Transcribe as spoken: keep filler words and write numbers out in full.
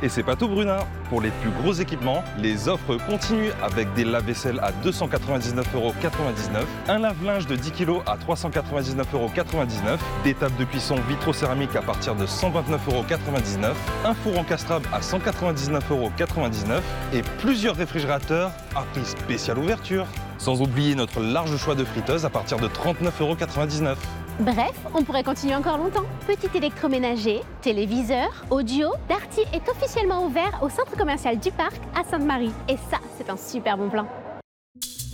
Et c'est pas tout, Bruna. Pour les plus gros équipements, les offres continuent avec des lave-vaisselle à deux cent quatre-vingt-dix-neuf euros quatre-vingt-dix-neuf, un lave-linge de dix kilos à trois cent quatre-vingt-dix-neuf euros quatre-vingt-dix-neuf, des tables de cuisson vitrocéramiques à partir de cent vingt-neuf euros quatre-vingt-dix-neuf, un four encastrable à cent quatre-vingt-dix-neuf euros quatre-vingt-dix-neuf et plusieurs réfrigérateurs à prix spécial ouverture. Sans oublier notre large choix de friteuses à partir de trente-neuf euros quatre-vingt-dix-neuf. Bref, on pourrait continuer encore longtemps. Petit électroménager, téléviseur, audio, Darty est officiellement ouvert au centre commercial du Parc à Sainte-Marie. Et ça, c'est un super bon plan.